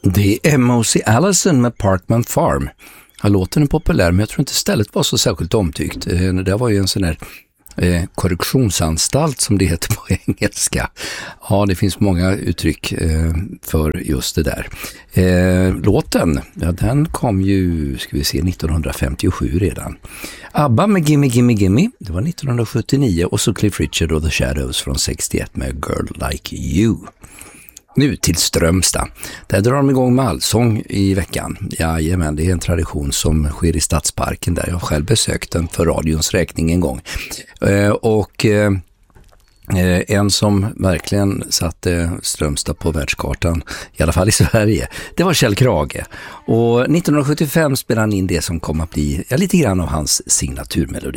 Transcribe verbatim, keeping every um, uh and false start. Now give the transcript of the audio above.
Det är M O C Allison med Parkman Farm. Ja, låten är populär, men jag tror inte stället var så särskilt omtyckt. Det där var ju en sån där eh, korrektionsanstalt som det heter på engelska. Ja, det finns många uttryck eh, för just det där. Eh, låten, ja, den kom ju, ska vi se, nittonhundrafemtiosju redan. ABBA med Gimme Gimme Gimme, det var nittonhundrasjuttionio, och så Cliff Richard och The Shadows från sextioett med Girl Like You. Nu till Strömstad. Där drar de igång med allsång i veckan. Jajamän, det är en tradition som sker i Stadsparken där jag själv besökt den för radions räkning en gång. Eh, och eh, en som verkligen satte Strömstad på världskartan, i alla fall i Sverige, det var Kjell Krage. Och nittonhundrasjuttiofem spelade han in det som kom att bli ja, lite grann av hans signaturmelodi.